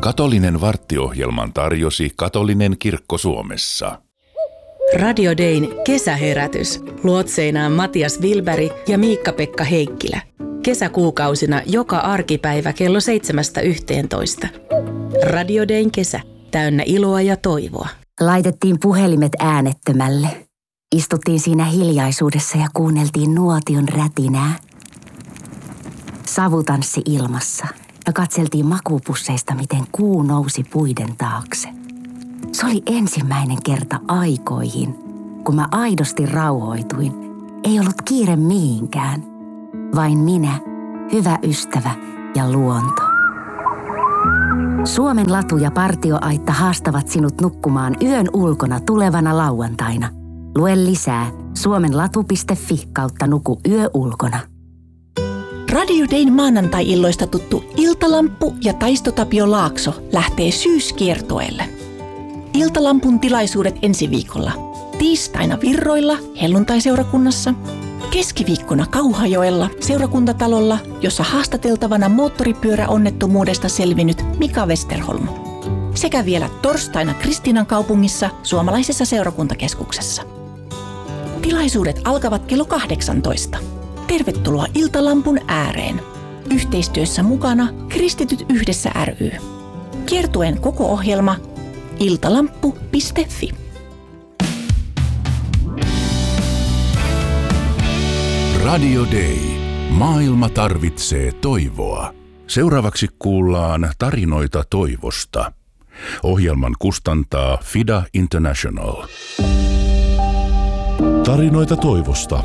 Katolinen varttiohjelman tarjosi Katolinen kirkko Suomessa. Radio Dayn kesäherätys. Luotseinaan Matias Wilberg ja Miikka-Pekka Heikkilä. Kesäkuukausina joka arkipäivä kello 7–11. Radio Dayn kesä. Täynnä iloa ja toivoa. Laitettiin puhelimet äänettömälle. Istuttiin siinä hiljaisuudessa ja kuunneltiin nuotion rätinää. Savu tanssi ilmassa ja katseltiin makuupusseista, miten kuu nousi puiden taakse. Se oli ensimmäinen kerta aikoihin, kun mä aidosti rauhoituin. Ei ollut kiire mihinkään. Vain minä, hyvä ystävä ja luonto. Suomen latu ja partioaitta haastavat sinut nukkumaan yön ulkona tulevana lauantaina. Lue lisää suomenlatu.fi/nuku yö ulkona. Radio Dayn maanantai-illoista tuttu Iltalamppu ja Taisto Tapio Laakso lähtee syyskiertueelle. Iltalampun tilaisuudet ensi viikolla. Tiistaina Virroilla, helluntaiseurakunnassa. Keskiviikkona Kauhajoella, seurakuntatalolla, jossa haastateltavana moottoripyöräonnettomuudesta selvinnyt Mika Westerholm. Sekä vielä torstaina Kristiinan kaupungissa, suomalaisessa seurakuntakeskuksessa. Tilaisuudet alkavat kello 18. Tervetuloa Iltalampun ääreen. Yhteistyössä mukana Kristityt yhdessä ry. Kiertueen koko ohjelma iltalamppu.fi. Radio Day. Maailma tarvitsee toivoa. Seuraavaksi kuullaan tarinoita toivosta. Ohjelman kustantaa FIDA International. Tarinoita toivosta.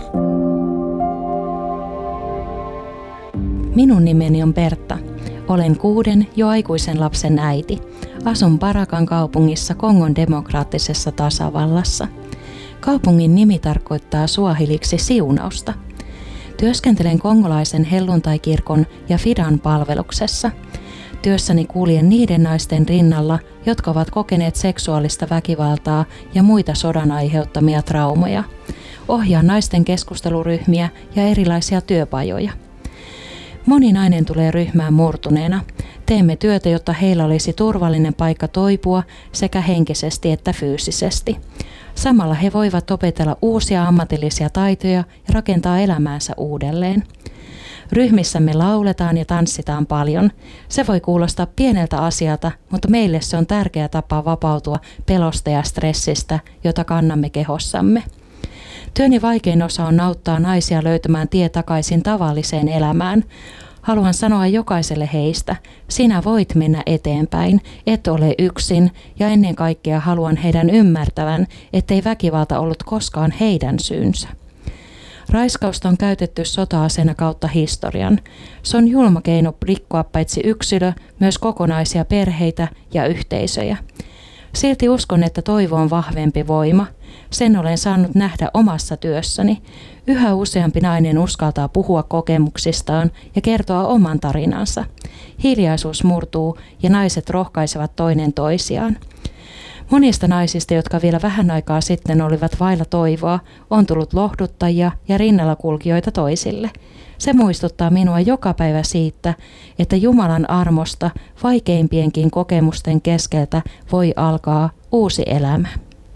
Minun nimeni on Bertta. Olen 6 jo aikuisen lapsen äiti. Asun Parakan kaupungissa Kongon demokraattisessa tasavallassa. Kaupungin nimi tarkoittaa suahiliksi siunausta. Työskentelen kongolaisen helluntaikirkon ja FIDAn palveluksessa. Työssäni kuljen niiden naisten rinnalla, jotka ovat kokeneet seksuaalista väkivaltaa ja muita sodan aiheuttamia traumoja. Ohjaan naisten keskusteluryhmiä ja erilaisia työpajoja. Moni nainen tulee ryhmään murtuneena. Teemme työtä, jotta heillä olisi turvallinen paikka toipua sekä henkisesti että fyysisesti. Samalla he voivat opetella uusia ammatillisia taitoja ja rakentaa elämäänsä uudelleen. Ryhmissämme lauletaan ja tanssitaan paljon. Se voi kuulostaa pieneltä asialta, mutta meille se on tärkeä tapa vapautua pelosta ja stressistä, jota kannamme kehossamme. Työni vaikein osa on auttaa naisia löytämään tie takaisin tavalliseen elämään. Haluan sanoa jokaiselle heistä, sinä voit mennä eteenpäin, et ole yksin ja ennen kaikkea haluan heidän ymmärtävän, ettei väkivalta ollut koskaan heidän syynsä. Raiskausta on käytetty sota-aseena kautta historian. Se on julma keino rikkoa paitsi yksilö, myös kokonaisia perheitä ja yhteisöjä. Silti uskon, että toivo on vahvempi voima. Sen olen saanut nähdä omassa työssäni. Yhä useampi nainen uskaltaa puhua kokemuksistaan ja kertoa oman tarinansa. Hiljaisuus murtuu ja naiset rohkaisevat toinen toisiaan. Monista naisista, jotka vielä vähän aikaa sitten olivat vailla toivoa, on tullut lohduttajia ja rinnallakulkijoita toisille. Se muistuttaa minua joka päivä siitä, että Jumalan armosta vaikeimpienkin kokemusten keskeltä voi alkaa uusi elämä.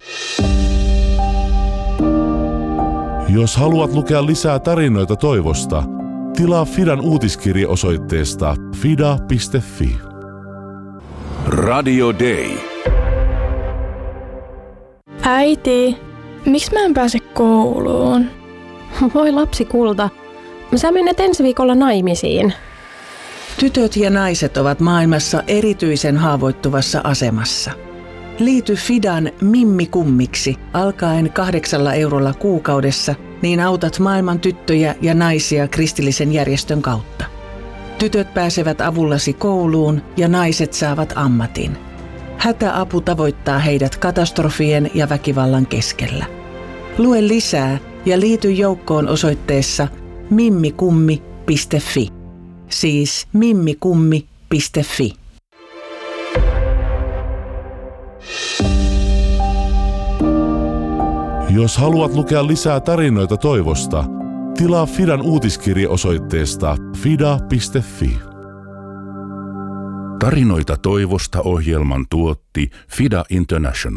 Jos haluat lukea lisää tarinoita toivosta, tilaa FIDAn uutiskirje osoitteesta fida.fi. Radio Day. Äiti, miksi mä en pääse kouluun? Voi lapsi kulta, sä menet ensi viikolla naimisiin. Tytöt ja naiset ovat maailmassa erityisen haavoittuvassa asemassa. Liity FIDAn Mimmi-kummiksi alkaen 8 eurolla kuukaudessa, niin autat maailman tyttöjä ja naisia kristillisen järjestön kautta. Tytöt pääsevät avullasi kouluun ja naiset saavat ammatin. Hätäapu tavoittaa heidät katastrofien ja väkivallan keskellä. Lue lisää ja liity joukkoon osoitteessa mimmikummi.fi. Siis mimmikummi.fi. Jos haluat lukea lisää tarinoita toivosta, tilaa FIDAn uutiskirje osoitteesta fida.fi. Tarinoita toivosta ohjelman tuotti FIDA International.